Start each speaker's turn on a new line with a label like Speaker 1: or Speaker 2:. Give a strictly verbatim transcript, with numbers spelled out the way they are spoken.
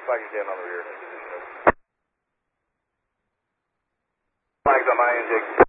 Speaker 1: Flagging down on the rear. Flags on my end, Jake.